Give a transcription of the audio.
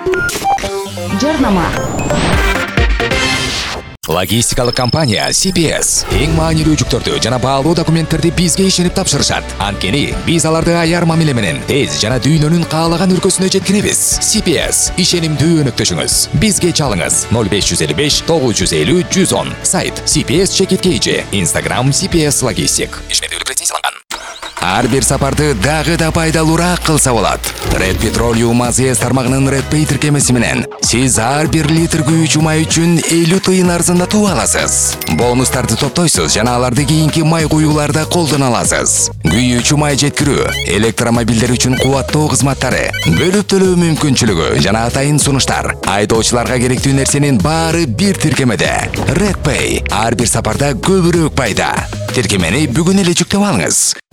Жарнама. Логистикалык компания CPS эң маанилүү жүктөрдү жана баалуу документтерди бизге ишенип тапшырышат. Анткени биз аларды аяр мамиле менен тез жана дүйнөнүн каалаган өлкөсүнө жеткиребиз. CPS ишенимдүү өнөктөшүңүз. Бизге чалыңыз 0555 950 110. Сайт CPS-KG. Instagram CPS Logistic. Ишмердүүлүк лицензияланган. Ар бир сапарды дагы да пайдалуураак кылса болот. Red Petroleum AZS тармагынын Red Pay тиркемеси менен сиз ар бир литр күйүүчү май үчүн 50 тыйын арзандатуу аласыз. Бонустарды топтойсуз жана аларды кийинки май куюуларда колдоно аласыз. Күйүүчү май жеткирүү, электромобилдер үчүн кубаттоо кызматтары, бөлүп төлөө мүмкүнчүлүгү жана атайын сунуштар. Айдоочуларга керектүү нерсенин баары бир тиркемеде. Red Pay ар бир сапарда көбүрөөк пайда. Тиркемени бүгүн эле жүктөп алыңыз.